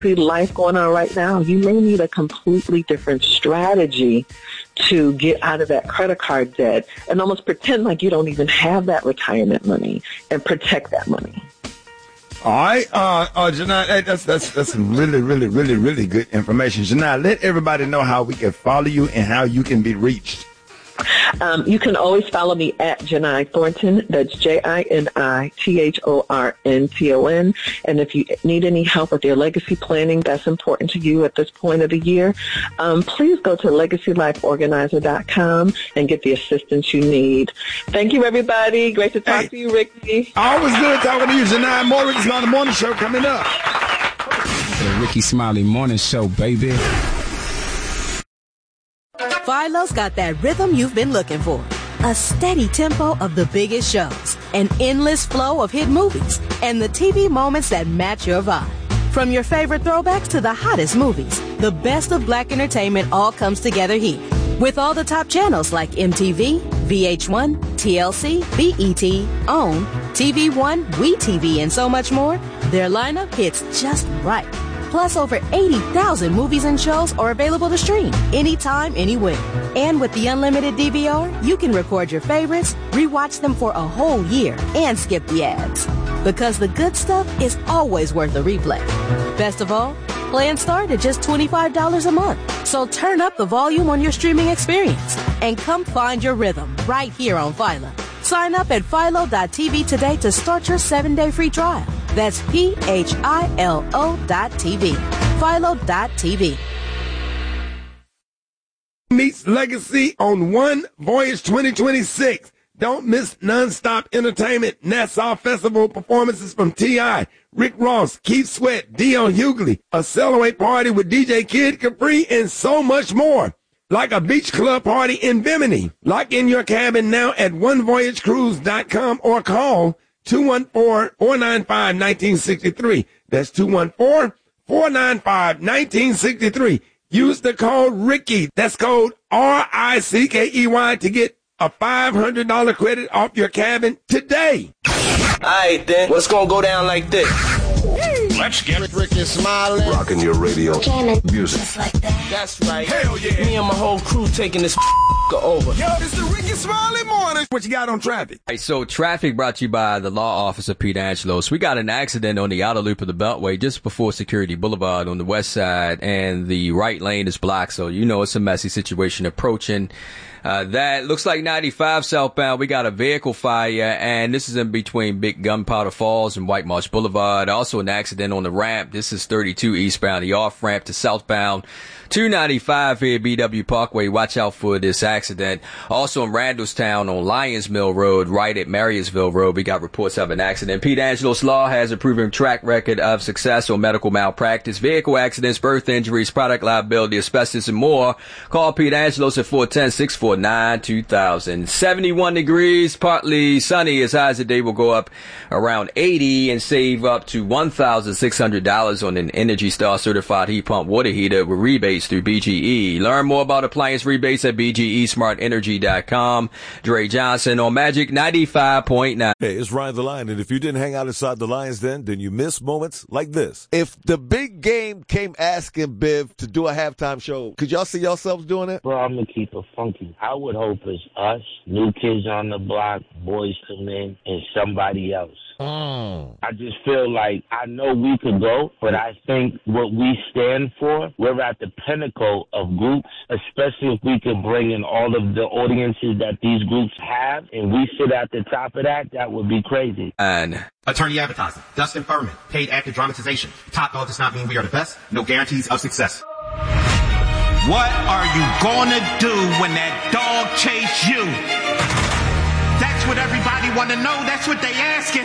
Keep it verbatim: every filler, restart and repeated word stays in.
life going on right now, you may need a completely different strategy to get out of that credit card debt and almost pretend like you don't even have that retirement money and protect that money. All right, uh, uh, Janai, that's, that's, that's some really, really, really, really good information. Janai, let everybody know how we can follow you and how you can be reached. Um, you can always follow me at Janai Thornton. That's J I N I T H O R N T O N. And if you need any help with your legacy planning that's important to you at this point of the year, um, please go to legacy life organizer dot com and get the assistance you need. Thank you, everybody. Great to talk hey, to you, Ricky. Always good talking to you, Janai. More Ricky Smiley Morning Show coming up. The Ricky Smiley Morning Show, baby. Philo's got that rhythm you've been looking for. A steady tempo of the biggest shows, an endless flow of hit movies, and the T V moments that match your vibe. From your favorite throwbacks to the hottest movies, the best of black entertainment all comes together here. With all the top channels like M T V, V H one, T L C, B E T, OWN, T V one, WeTV, and so much more, their lineup hits just right. Plus, over eighty thousand movies and shows are available to stream anytime, anywhere. And with the unlimited D V R, you can record your favorites, rewatch them for a whole year, and skip the ads. Because the good stuff is always worth a replay. Best of all, plans start at just twenty-five dollars a month. So turn up the volume on your streaming experience and come find your rhythm right here on Philo. Sign up at philo dot t v today to start your seven-day free trial. That's P H I L O dot T V. Philo dot T V. Meets Legacy on One Voyage twenty twenty-six. Don't miss nonstop entertainment, Nassau Festival performances from T I, Rick Ross, Keith Sweat, D L Hughley, a Celebrate party with D J Kid Capri, and so much more. Like a beach club party in Bimini. Lock in your cabin now at one voyage cruise dot com or call two one four, four nine five, one nine six three. That's two one four, four nine five, one nine six three. Use the code Ricky. That's code R I C K E Y to get a five hundred dollars credit off your cabin today. All right, then. What's going to go down like this? Let's get Ricky Smiley. Rocking your radio. Jamming. Music. Just like that. That's right. Hell yeah. Me and my whole crew taking this over. Yo, it's the Ricky Smiley Morning. What you got on traffic? All right, so traffic brought to you by the law office of Pete Angelos. We got an accident on the outer loop of the Beltway just before Security Boulevard on the west side, and the right lane is blocked, so you know it's a messy situation approaching. Uh, that looks like ninety-five southbound. We got a vehicle fire, and this is in between Big Gunpowder Falls and White Marsh Boulevard. Also an accident on the ramp. This is thirty-two eastbound, the off ramp to southbound two ninety-five here at B W Parkway. Watch out for this accident. Also in Randallstown on Lyons Mill Road, right at Marysville Road, we got reports of an accident. Pete Angelos Law has a proven track record of success on medical malpractice, vehicle accidents, birth injuries, product liability, asbestos, and more. Call Pete Angelos at four one zero, six four nine, two thousand. seventy-one degrees, partly sunny. As high as the day will go up around eighty and save up to one thousand six hundred dollars on an Energy Star certified heat pump water heater with rebates through B G E. Learn more about appliance rebates at B G E smart energy dot com. Dre Johnson on Magic ninety-five point nine. Hey, it's Ryan the Lion, and if you didn't hang out inside the Lions Den, then you miss moments like this. If the big game came asking Biv to do a halftime show, could y'all see yourselves doing it? Bro, I'm going to keep it funky. I would hope it's us, New Kids on the Block, Boys to Men, and somebody else. Mm. I just feel like I know we could go, but I think what we stand for, we're at the pinnacle of groups, especially if we can bring in all of the audiences that these groups have, and we sit at the top of that, that would be crazy. And Attorney advertising, Dustin Furman, paid actor dramatization. Top dog does not mean we are the best, no guarantees of success. What are you gonna do when that dog chase you? That's what everybody wanna know, that's what they asking.